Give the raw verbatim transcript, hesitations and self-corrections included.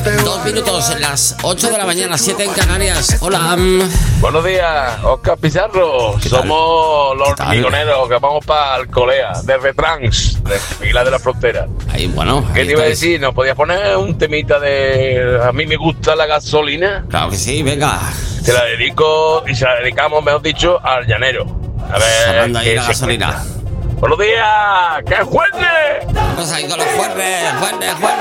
Dos minutos, las ocho de la mañana, siete en Canarias. Hola. Buenos días, Oscar Pizarro. Somos los hormigoneros que vamos para Alcolea, desde Trans, de Isla de la Frontera. Ahí, bueno. ¿Qué ahí te iba a estáis. decir? ¿Nos podías poner un temita de A mí me gusta la gasolina? Claro que sí, venga. Se la dedico y se la dedicamos, mejor dicho, al llanero. A ver. Hablando ahí qué de la se gasolina. cuenta. ¡Buenos días! ¡Qué jueves! Vamos ahí con los jueves, jueves, jueves.